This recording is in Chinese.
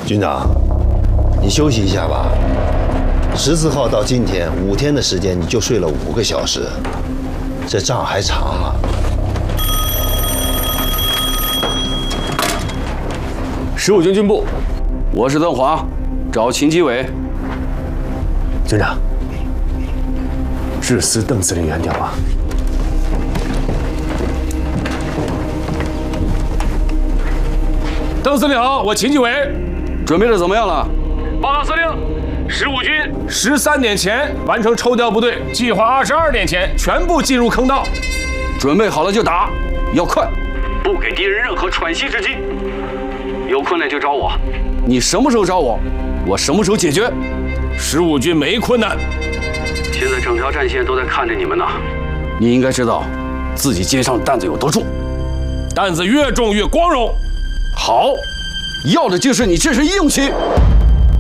军长，你休息一下吧。14号到今天5天的时间，你就睡了5个小时，这仗还长啊。 15军军部，我是邓华，找秦基伟。 军长，致司邓司令员电话。 邓司令好，我秦基伟。 准备的怎么样了？ 报告司令，15军13点前完成抽调部队，计划22点前全部进入坑道。 准备好了就打，要快，不给敌人任何喘息之机。有困难就找我，你什么时候找我，我什么时候解决。 15军没困难， 现在整条战线都在看着你们呢。你应该知道自己肩上担子有多重， 担子越重越光荣。 好，要的就是你这身硬气。